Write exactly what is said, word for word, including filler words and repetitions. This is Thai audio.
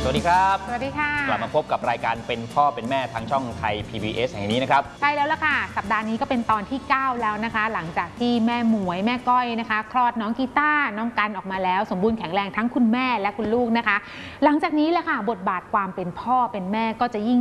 สวัสดีครับสวัสดีค่ะกลับมาพบกับรายการเป็นพ่อเป็นแม่ทางช่องไทย พี บี เอส แห่งนี้นะครับใช่แล้วล่ะค่ะสัปดาห์นี้ก็เป็นตอนที่เก้าแล้วนะคะหลังจากที่แม่หมวยแม่ก้อยนะคะคลอดน้องกีต้าน้องกันออกมาแล้วสมบูรณ์แข็งแรงทั้งคุณแม่และคุณลูกนะคะหลังจากนี้แหละค่ะบทบาทความเป็นพ่อเป็นแม่ก็จะยิ่ง